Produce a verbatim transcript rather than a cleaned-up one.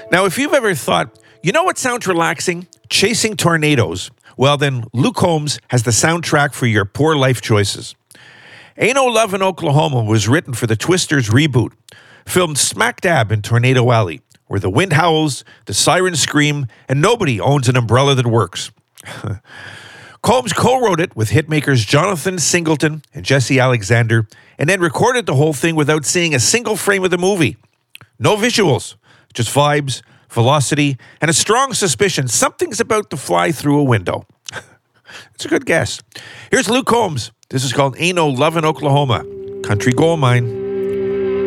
Now, if you've ever thought, you know what sounds relaxing? Chasing tornadoes. Well, then Luke Combs has the soundtrack for your poor life choices. Ain't No Love in Oklahoma was written for the Twisters reboot, filmed smack dab in Tornado Alley, where the wind howls, the sirens scream, and nobody owns an umbrella that works. Combs co-wrote it with hitmakers Jonathan Singleton and Jesse Alexander, and then recorded the whole thing without seeing a single frame of the movie. No visuals, just vibes, velocity, and a strong suspicion something's about to fly through a window. It's a good guess. Here's Luke Combs. This is called Ain't No Love in Oklahoma, Country Gold Mine.